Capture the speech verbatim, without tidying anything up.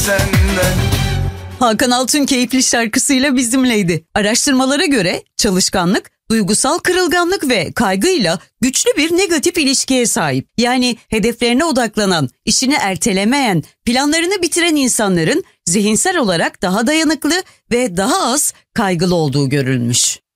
senden. Hakan Altun keyifli şarkısıyla bizimleydi. Araştırmalara göre çalışkanlık, duygusal kırılganlık ve kaygıyla güçlü bir negatif ilişkiye sahip. Yani hedeflerine odaklanan, işini ertelemeyen, planlarını bitiren insanların zihinsel olarak daha dayanıklı ve daha az kaygılı olduğu görülmüş.